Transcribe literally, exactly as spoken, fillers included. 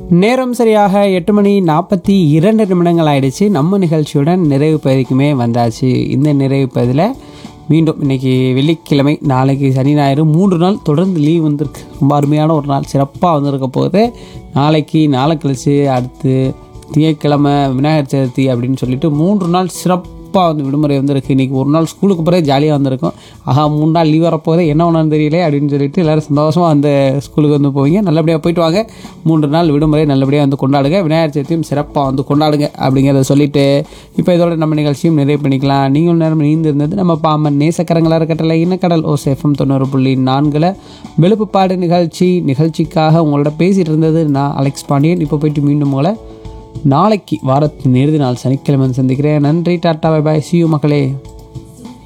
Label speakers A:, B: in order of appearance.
A: நேரம் சரியாக எட்டு மணி நாற்பத்தி இரண்டு நிமிடங்கள் ஆயிடுச்சு. நம்ம நிகழ்ச்சியுடன் நிறைவு பகுதிக்குமே வந்தாச்சு. இந்த நிறைவு பகுதியில் மீண்டும் இன்றைக்கி வெள்ளிக்கிழமை, நாளைக்கு சனி ஞாயிறு மூன்று நாள் தொடர்ந்து லீவ் வந்திருக்கு. ரொம்ப அருமையான ஒரு நாள், சிறப்பாக வந்திருக்க போகுது. நாளைக்கு நாளை கழிச்சு அடுத்து திங்கட்கிழமை விநாயகர் சதுர்த்தி அப்படின்னு சொல்லிட்டு மூன்று நாள் சிறப்பாக வந்து விடுமுறை வந்திருக்கு. இன்றைக்கி ஒரு நாள் ஸ்கூலுக்கு பிறகு ஜாலியாக வந்திருக்கும். ஆஹா, மூணு நாள் லீவ் வரப்போகுது, என்ன ஒன்றான்னு தெரியல அப்படின்னு சொல்லிட்டு எல்லோரும் சந்தோஷமாக அந்த ஸ்கூலுக்கு வந்து போவீங்க. நல்லபடியாக போயிட்டு வாங்க. மூன்று நாள் விடுமுறை நல்லபடியாக வந்து கொண்டாடுங்க. விநாயகர் சதுர்த்தியும் சிறப்பாக வந்து கொண்டாடுங்க அப்படிங்கிறத சொல்லிவிட்டு இப்போ இதோட நம்ம நிகழ்ச்சியும் நிறைவு பண்ணிக்கலாம். நீங்களும் நேரம் நீந்திருந்தது நம்ம பாம்பன் நேசக்கரங்களாக இருக்கட்டல இனக்கடல் ஓசேஃபம் தொண்ணூறு புள்ளி நான்கில் வெளுப்புப்பாடு நிகழ்ச்சி நிகழ்ச்சிக்காக உங்களோட பேசிகிட்டு இருந்தது நான் அலெக்ஸ் பாண்டியன். இப்போ போயிட்டு மீண்டும் உங்களை நாளைக்கு வாரத்தின் இறுதி நாள் சனிக்கிழமை சந்திக்கிறேன். நன்றி, tata, bye bye, C you மக்களே.